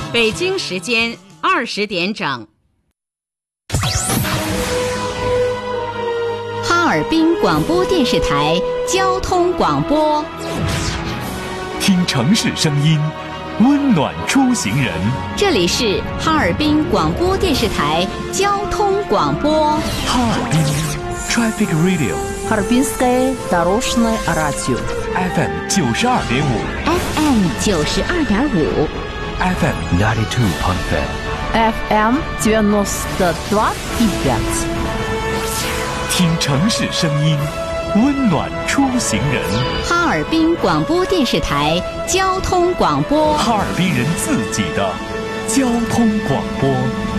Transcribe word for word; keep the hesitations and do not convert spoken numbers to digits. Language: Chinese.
北京时间二十点整。 哈尔滨广播电视台交通广播， 听城市声音，温暖出行人。 这里是哈尔滨广播电视台交通广播。 哈尔滨 Traffic Radio，Harbinskое дорожное радио ，F M 九十二点五 ，F M 九十二点五 ，F M ninety two point five ，F M девяносто два и пять。 听城市声音，温暖出行人。 哈尔滨广播电视台交通广播， 哈尔滨人自己的交通广播。